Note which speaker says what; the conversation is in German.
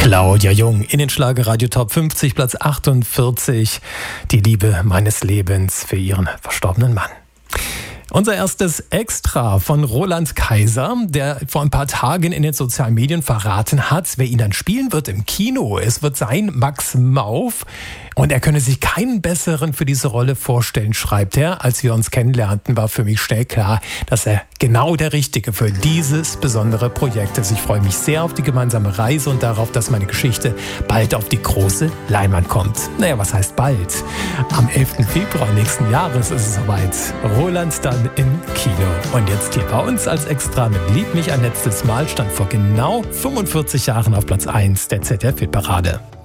Speaker 1: Claudia Jung in den Schlagerradio Top 50, Platz 48. Die Liebe meines Lebens für ihren verstorbenen Mann. Unser erstes Extra von Roland Kaiser, der vor ein paar Tagen in den sozialen Medien verraten hat, wer ihn dann spielen wird im Kino. Es wird sein Max Mauf. Und er könne sich keinen besseren für diese Rolle vorstellen, schreibt er. Als wir uns kennenlernten, war für mich schnell klar, dass er genau der Richtige für dieses besondere Projekt ist. Ich freue mich sehr auf die gemeinsame Reise und darauf, dass meine Geschichte bald auf die große Leinwand kommt. Naja, was heißt bald? Am 11. Februar nächsten Jahres ist es soweit. Roland dann im Kino. Und jetzt hier bei uns als Extra mit Lieb mich ein letztes Mal stand vor genau 45 Jahren auf Platz 1 der ZDF-Hitparade.